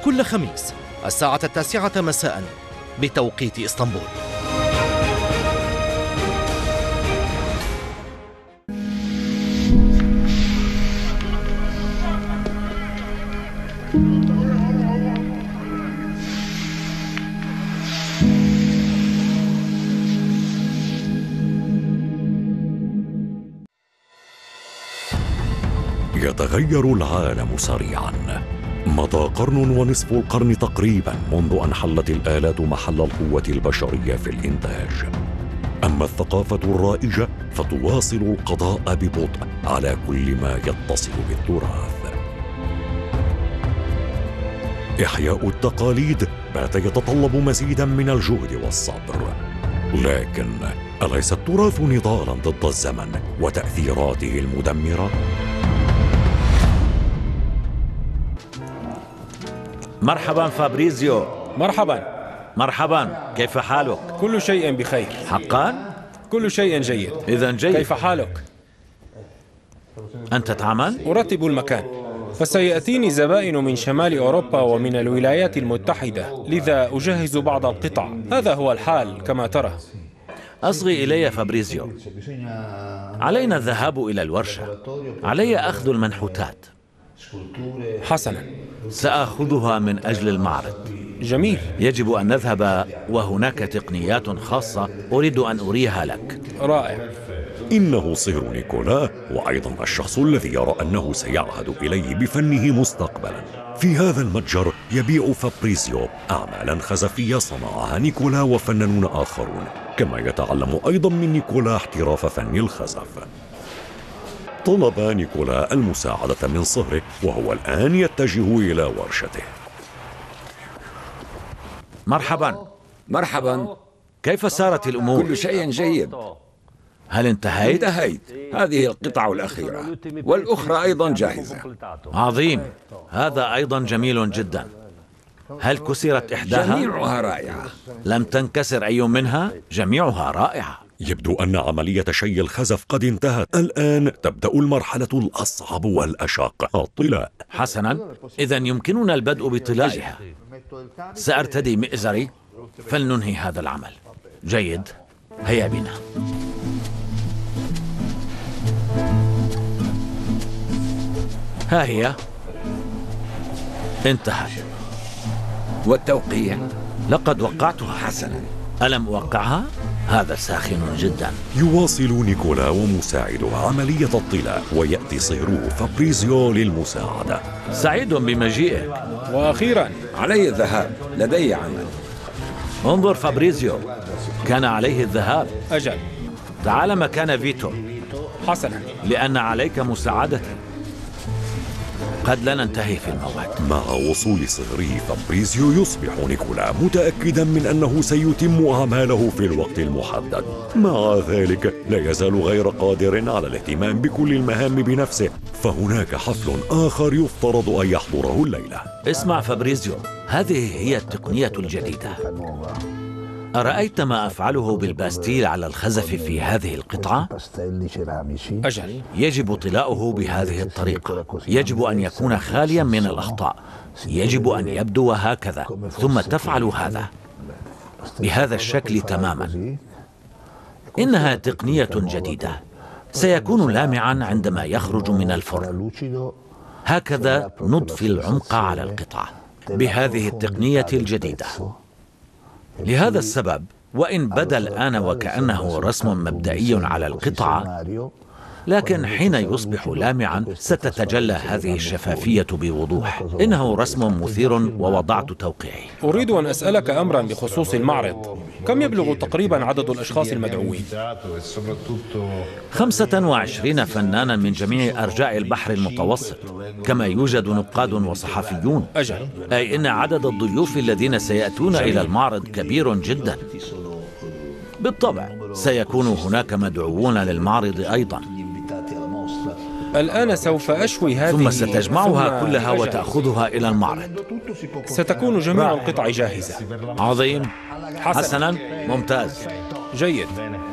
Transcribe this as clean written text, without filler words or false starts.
كل خميس الساعة 9 مساء بتوقيت اسطنبول. يتغير العالم سريعا. مضى قرن ونصف القرن تقريبا منذ أن حلت الآلات محل القوة البشرية في الإنتاج. أما الثقافة الرائجة فتواصل القضاء ببطء على كل ما يتصل بالتراث. إحياء التقاليد بات يتطلب مزيدا من الجهد والصبر، لكن أليس التراث نضالا ضد الزمن وتأثيراته المدمرة؟ مرحبا فابريزيو. مرحبا. مرحبا، كيف حالك؟ كل شيء بخير. حقا؟ كل شيء جيد. إذن جيد. كيف حالك؟ أنت تعمل؟ أرتب المكان، فسيأتيني زبائن من شمال أوروبا ومن الولايات المتحدة، لذا أجهز بعض القطع. هذا هو الحال كما ترى. أصغي إلي فابريزيو. علينا الذهاب إلى الورشة. علي أخذ المنحوتات. حسنا، سأخذها من أجل المعرض. جميل. يجب أن نذهب وهناك تقنيات خاصة أريد أن أريها لك. رائع. إنه صهر نيكولا، وأيضا الشخص الذي يرى أنه سيعهد إليه بفنه مستقبلا. في هذا المتجر يبيع فابريزيو أعمالا خزفية صنعها نيكولا وفنانون آخرون، كما يتعلم أيضا من نيكولا احتراف فن الخزف. طلب نيكولا المساعدة من صهره، وهو الآن يتجه إلى ورشته. مرحبا. مرحبا. كيف سارت الأمور؟ كل شيء جيد. هل انتهيت؟ انتهيت. هذه القطعة الأخيرة والأخرى أيضا جاهزة. عظيم، هذا أيضا جميل جدا. هل كسرت إحداها؟ جميعها رائعة. لم تنكسر أي منها؟ جميعها رائعة. يبدو أن عملية شي الخزف قد انتهت. الآن تبدأ المرحلة الأصعب والأشق، الطلاء. حسنا، إذن يمكننا البدء بطلائها. سأرتدي مئزري فلننهي هذا العمل. جيد، هيا بنا. ها هي انتهت. والتوقيع؟ لقد وقعتها. حسنا. ألم أوقعها؟ هذا ساخن جدا. يواصل نيكولا ومساعده عملية الطلاء، ويأتي صهره فابريزيو للمساعدة. سعيد بمجيئك. وأخيرا علي الذهاب، لدي عمل. انظر فابريزيو، كان عليه الذهاب. أجل. تعال مكان فيتو. حسنا. لأن عليك مساعدتي. قد لا ننتهي في الموعد. مع وصول صهره فابريزيو يصبح نيكولا متأكدا من أنه سيتم أعماله في الوقت المحدد. مع ذلك لا يزال غير قادر على الاهتمام بكل المهام بنفسه، فهناك حفل آخر يفترض أن يحضره الليلة. اسمع فابريزيو، هذه هي التقنية الجديدة. أرأيت ما أفعله بالباستيل على الخزف في هذه القطعة؟ أجل. يجب طلاؤه بهذه الطريقة. يجب أن يكون خاليا من الأخطاء. يجب أن يبدو هكذا، ثم تفعل هذا بهذا الشكل تماما. إنها تقنية جديدة، سيكون لامعا عندما يخرج من الفرن. هكذا نضفي العمق على القطعة بهذه التقنية الجديدة. لهذا السبب، وإن بدا الآن وكأنه رسم مبدئي على القطعة، لكن حين يصبح لامعا ستتجلى هذه الشفافية بوضوح. إنه رسم مثير ووضعت توقيعي. أريد أن أسألك أمرا بخصوص المعرض. كم يبلغ تقريبا عدد الأشخاص المدعوين؟ 25 فنانا من جميع أرجاء البحر المتوسط، كما يوجد نقاد وصحفيون. أجل. أي إن عدد الضيوف الذين سيأتون إلى المعرض كبير جدا. بالطبع سيكون هناك مدعوون للمعرض أيضا. الآن سوف أشوي هذه ثم ستجمعها كلها وتأخذها إلى المعرض. ستكون جميع القطع جاهزة. عظيم. حسنا، ممتاز. جيد.